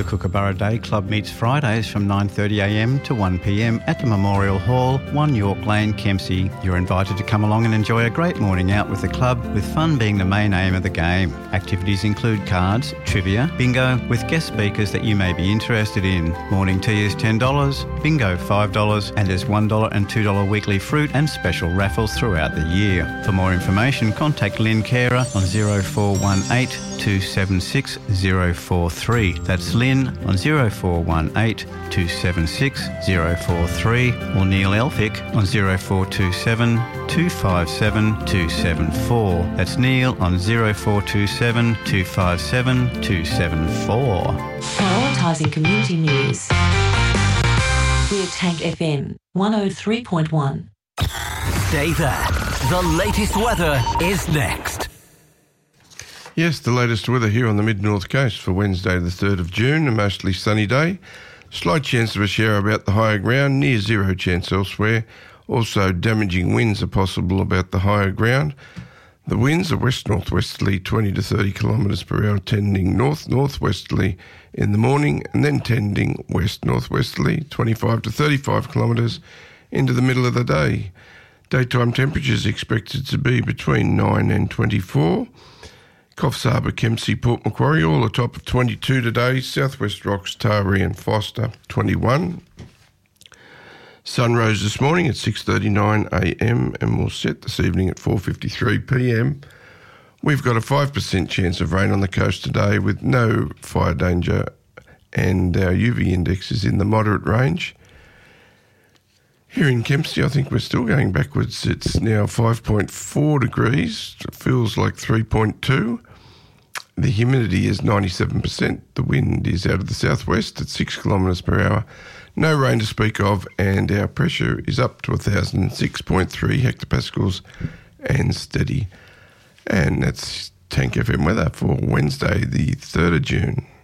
Kookaburra Day Club meets Fridays from 9:30am to 1pm at the Memorial Hall, 1 York Lane, Kempsey. You're invited to come along and enjoy a great morning out with the club, with fun being the main aim of the game. Activities include cards, trivia, bingo, with guest speakers that you may be interested in. Morning tea is $10, bingo $5, and there's $1 and $2 weekly fruit and special raffles throughout the year. For more information, contact Lynn Carer on 0418 276 043. That's Lynn on 0418 276 043, or Neil Elphick on 0427 257 274. That's Neil on 0427 257 274. Prioritising community news. We're Tank FM 103.1. Stay there. The latest weather is next. Yes, the latest weather here on the mid-north coast for Wednesday the 3rd of June, a mostly sunny day. Slight chance of a shower about the higher ground, near zero chance elsewhere. Also damaging winds are possible about the higher ground. The winds are west-northwesterly 20 to 30 kilometres per hour, tending north-northwesterly in the morning, and then tending west-northwesterly 25 to 35 kilometres into the middle of the day. Daytime temperatures expected to be between 9 and 24. Coffs Harbour, Kempsey, Port Macquarie, all a top of 22 today. Southwest Rocks, Taree and Foster, 21. Sun rose this morning at 6:39am and will set this evening at 4:53pm. We've got a 5% chance of rain on the coast today with no fire danger, and our UV index is in the moderate range. Here in Kempsey, I think we're still going backwards. It's now 5.4 degrees. It feels like 3.2. The humidity is 97%. The wind is out of the southwest at 6 kilometres per hour. No rain to speak of, and our pressure is up to 1,006.3 hectopascals and steady. And that's Tank FM weather for Wednesday, the 3rd of June.